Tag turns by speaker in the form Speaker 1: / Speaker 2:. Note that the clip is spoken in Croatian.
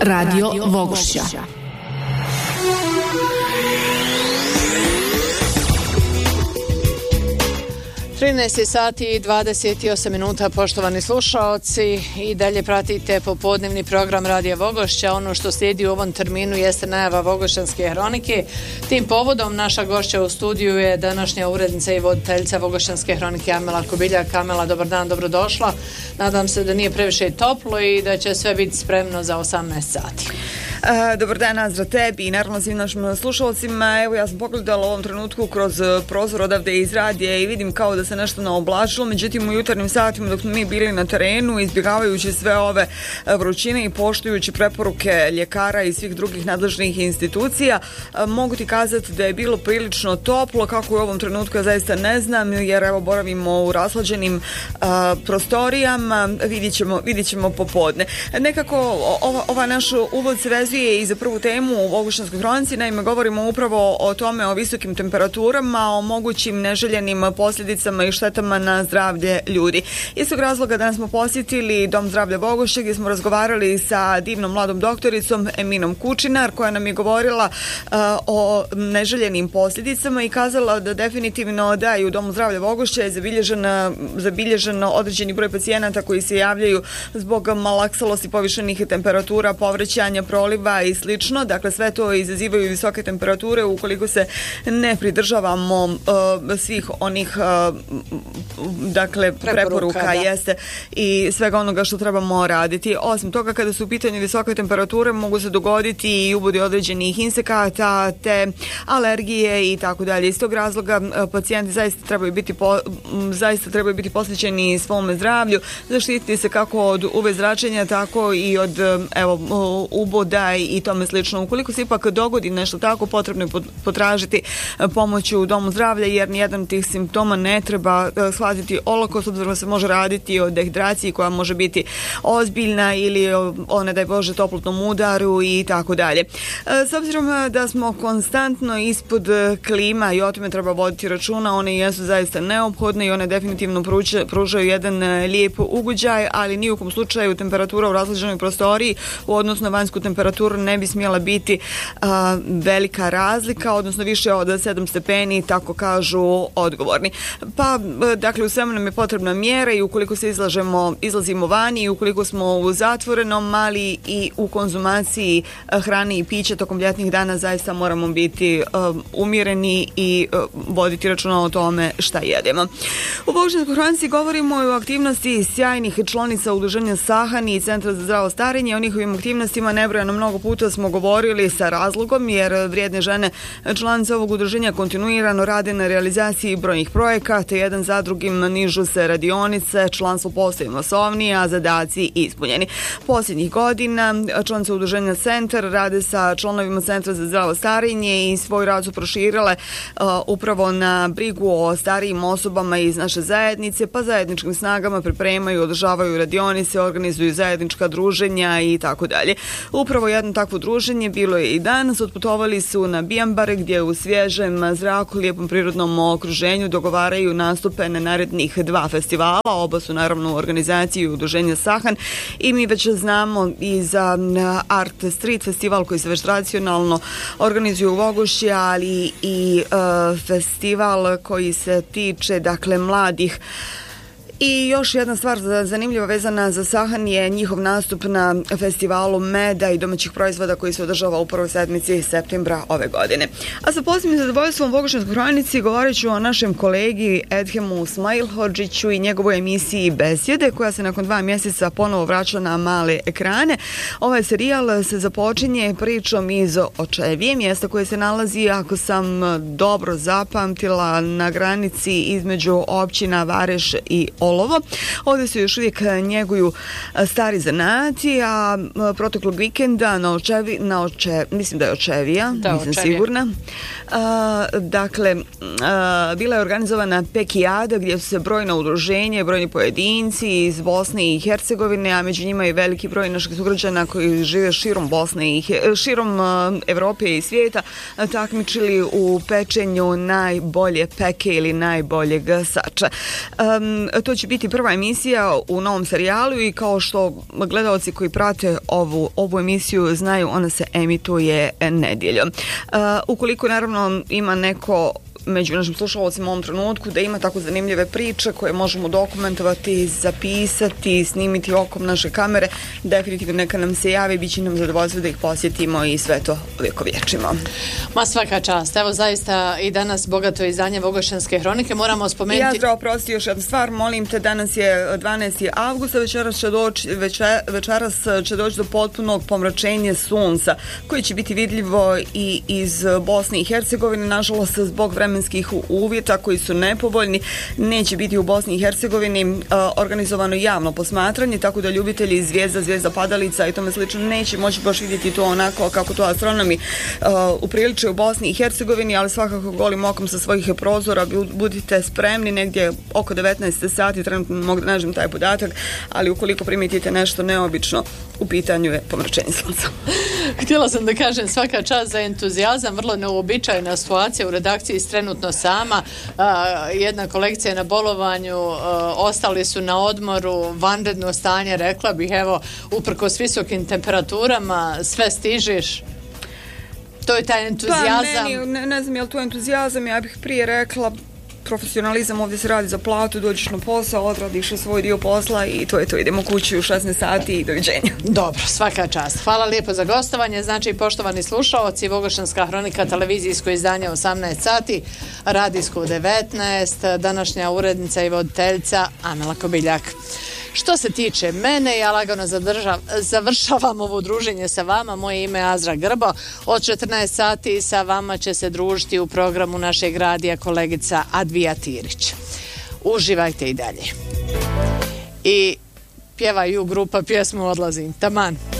Speaker 1: Radio Vogošća.
Speaker 2: 13 sati i 28 minuta, poštovani slušaoci, i dalje pratite popodnevni program Radija Vogošća. Ono što slijedi u ovom terminu jeste najava Vogošćanske hronike. Tim povodom naša gošća u studiju je današnja urednica i voditeljica Vogošćanske hronike Amela Kubiljak. Amela, dobar dan, dobrodošla. Nadam se da nije previše toplo i da će sve biti spremno za 18 sati.
Speaker 3: Dobar dan, Azra, tebi i naravno svim našim slušalcima. Evo, ja sam pogledala u ovom trenutku kroz prozor odavde iz radija i vidim kao da se nešto naoblačilo, međutim u jutarnjim satima dok smo mi bili na terenu, izbjegavajući sve ove vrućine i poštujući preporuke ljekara i svih drugih nadležnih institucija, mogu ti kazati da je bilo prilično toplo. Kako u ovom trenutku ja zaista ne znam, jer evo boravimo u raslađenim prostorijama. Vidjet ćemo popodne. Nekako ova naš uvod se vezuje i za prvu temu u Vogošćanskoj hronici. Naime, govorimo upravo o tome, o visokim temperaturama, o mogućim neželjenim posljedicama i štetama na zdravlje ljudi. Iz tog razloga danas smo posjetili Dom zdravlja Vogošća, gdje smo razgovarali sa divnom mladom doktoricom Eminom Kučinar, koja nam je govorila o neželjenim posljedicama i kazala da definitivno da i u Domu zdravlja Vogošća je zabilježen određeni broj pacijenata koji se javljaju zbog malaksalosti, povišenih temperatura, povrećanja, proliva i slično. Dakle, sve to izazivaju visoke temperature ukoliko se ne pridržavamo svih onih preporuka jeste i svega onoga što trebamo raditi. Osim toga, kada su u pitanju visoke temperature, mogu se dogoditi i ubodi određenih insekata, te alergije i tako dalje. Iz tog razloga pacijenti zaista trebaju biti posvećeni svome zdravlju, zaštititi se kako od UV zračenja, tako i od uboda i tome slično. Ukoliko se ipak dogodi nešto tako, potrebno je potražiti pomoć u Domu zdravlja, jer nijedan tih simptoma ne treba shvatiti olako, s obzirom da se može raditi o dehidraciji koja može biti ozbiljna ili o ne daj Bože toplotnom udaru i tako dalje. S obzirom da smo konstantno ispod klima i o tome treba voditi računa, one jesu zaista neophodne i one definitivno pružaju jedan lijep ugođaj, ali ni u kom slučaju temperatura u različenoj prostoriji u odnosu na vanjsku temperaturu ne bi smjela biti velika razlika, odnosno više od 7 stepeni, tako kažu odgovorni. Pa, dakle, u svemu nam je potrebna mjera i ukoliko se izlazimo vani i ukoliko smo u zatvorenom, ali i u konzumaciji hrane i pića tokom ljetnih dana, zaista moramo biti umjereni i voditi računa o tome šta jedemo. U Vogošćanskoj hronici govorimo o aktivnosti sjajnih članica udruženja Sahan i Centra za zdravo starenje. O njihovim aktivnostima nebrojeno mnogo puta smo govorili sa razlogom, jer vrijedne žene članice ovog udruženja kontinuirano rade na realizaciji brojnih projekata, jedan za drugim nižu se radionice, članstvo postaje masovnije, a zadaci ispunjeni. Posljednjih godina članice udruženja Centar rade sa članovima Centra za zdravo starenje i svoj rad su proširile upravo na brigu o starijim osobama iz naše zajednice, pa zajedničkim snagama pripremaju, održavaju radionice, organizuju zajednička druženja i tako dalje. Upravo jedno takvo druženje bilo je i danas. Otputovali su na Bijambare, gdje u svježem zraku, lijepom prirodnom okruženju dogovaraju nastupe na narednih 2 festivala. Oba su naravno u organizaciji udruženja Sahan i mi već znamo i za Art Street festival koji se već tradicionalno organizuje u Vogošći, ali i festival koji se tiče, dakle, mladih. I još jedna stvar zanimljiva vezana za Sahan je njihov nastup na festivalu meda i domaćih proizvoda koji se održava u prvoj sedmici septembra ove godine. A sa posebnim zadovoljstvom u Vogošćanskoj hronici govorit ću o našem kolegi Edhemu Smajlhodžiću i njegovoj emisiji Besjede, koja se nakon 2 mjeseca ponovo vraća na male ekrane. Ovaj serijal se započinje pričom iz Očevije, mjesta koje se nalazi, ako sam dobro zapamtila, na granici između općina Vareš i Olovo. Ovdje se još uvijek njeguju stari zanati, a proteklog vikenda mislim da je Očevija, nisam sigurna. Bila je organizovana Pekijada, gdje su se brojna udruženja, brojni pojedinci iz Bosne i Hercegovine, a među njima i veliki broj naših sugrađana koji žive širom širom Evrope i svijeta, takmičili u pečenju najbolje peke ili najboljeg sača. To će će biti prva emisija u novom serijalu i kao što gledalci koji prate ovu emisiju znaju, ona se emituje nedjeljom. Ukoliko naravno ima neko među našim slušalcima u ovom trenutku da ima tako zanimljive priče koje možemo dokumentovati, zapisati, snimiti okom naše kamere, definitivno neka nam se javi, bit će nam zadovoljstvo da ih posjetimo i sve to vjekovječimo.
Speaker 2: Ma svaka čast, evo zaista i danas bogato izdanje Vogošćanske hronike, moramo spomenuti...
Speaker 3: Ja zdravo, prosti još jednu stvar, molim te, danas je 12. avgusta, večeras će doći do potpunog pomračenja sunca, koji će biti vidljivo i iz Bosne i Hercegovine, nažalost zbog vremenskih uvjeta koji su nepovoljni, neće biti u Bosni i Hercegovini organizovano javno posmatranje, tako da ljubitelji zvijezda padalica i tome slično neće moći baš vidjeti to onako kako to astronomi upriliče u Bosni i Hercegovini, ali svakako golim okom sa svojih prozora budite spremni, negdje oko 19 sati, trenutno mogu da nađem taj podatak, ali ukoliko primetite nešto neobično, u pitanju je pomračenje sunca.
Speaker 2: Htjela sam da kažem svaka čast za entuzijazam, vrlo neuobičajena situacija u redakciji trenutno sama, jedna kolekcija je na bolovanju, ostali su na odmoru, vanredno stanje, rekla bih, evo, uprkos visokim temperaturama, sve stižeš. To je taj entuzijazam.
Speaker 3: Pa ne znam je li to entuzijazam, ja bih prije rekla profesionalizam, ovdje se radi za platu, dođeš na posao, odradiš svoj dio posla i to je to, idemo kući u 16 sati i doviđenja.
Speaker 2: Dobro, svaka čast. Hvala lijepo za gostovanje. Znači, poštovani slušaoci, Vogošćanska hronika, televizijsko izdanje 18 sati, radijsko 19, današnja urednica i voditeljica Amela Kobiljak. Što se tiče mene, ja lagano završavam ovo druženje sa vama. Moje ime je Azra Grbo. Od 14 sati sa vama će se družiti u programu našeg radija kolegica Advija Tirić. Uživajte i dalje. I pjevaju grupa pjesmu Odlazim. Taman.